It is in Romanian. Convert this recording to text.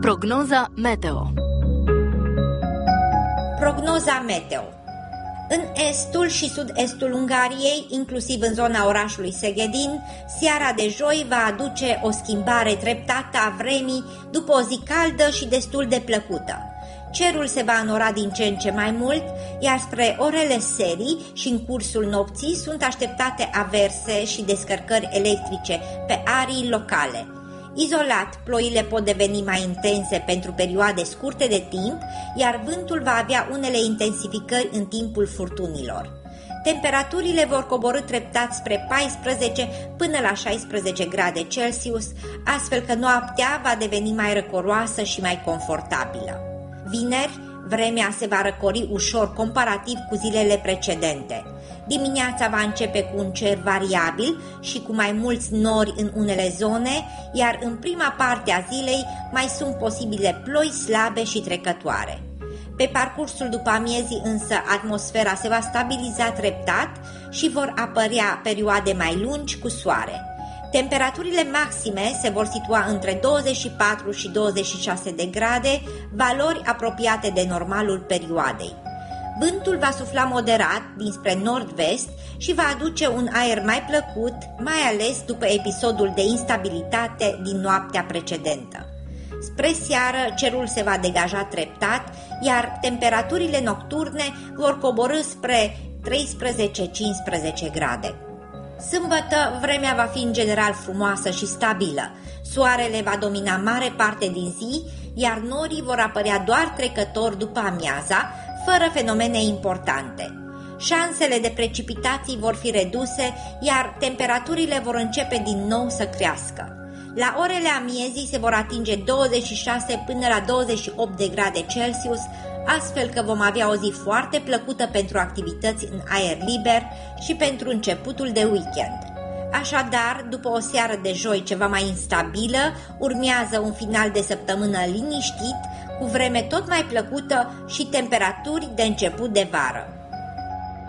Prognoza meteo. Prognoza meteo. În estul și sud-estul Ungariei, inclusiv în zona orașului Szegedin, seara de joi va aduce o schimbare treptată a vremii după o zi caldă și destul de plăcută. Cerul se va înora din ce în ce mai mult, iar spre orele serii și în cursul nopții sunt așteptate averse și descărcări electrice pe arii locale. Izolat, ploile pot deveni mai intense pentru perioade scurte de timp, iar vântul va avea unele intensificări în timpul furtunilor. Temperaturile vor coborî treptat spre 14 până la 16 grade Celsius, astfel că noaptea va deveni mai răcoroasă și mai confortabilă. Vineri, vremea se va răcori ușor comparativ cu zilele precedente. Dimineața va începe cu un cer variabil și cu mai mulți nori în unele zone, iar în prima parte a zilei mai sunt posibile ploi slabe și trecătoare. Pe parcursul după amiezii însă atmosfera se va stabiliza treptat și vor apărea perioade mai lungi cu soare. Temperaturile maxime se vor situa între 24 și 26 de grade, valori apropiate de normalul perioadei. Vântul va sufla moderat dinspre nord-vest și va aduce un aer mai plăcut, mai ales după episodul de instabilitate din noaptea precedentă. Spre seară, cerul se va degaja treptat, iar temperaturile nocturne vor coborî spre 13-15 grade. Sâmbătă, vremea va fi în general frumoasă și stabilă. Soarele va domina mare parte din zi, iar norii vor apărea doar trecător după amiaza, fără fenomene importante. Șansele de precipitații vor fi reduse, iar temperaturile vor începe din nou să crească. La orele amiezii se vor atinge 26 până la 28 de grade Celsius, astfel că vom avea o zi foarte plăcută pentru activități în aer liber și pentru începutul de weekend. Așadar, după o seară de joi ceva mai instabilă, urmează un final de săptămână liniștit, cu vreme tot mai plăcută și temperaturi de început de vară.